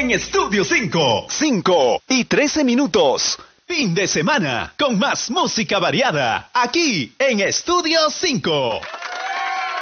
en Estudio 5. 5:13. Fin de semana con más música variada aquí en Estudio 5.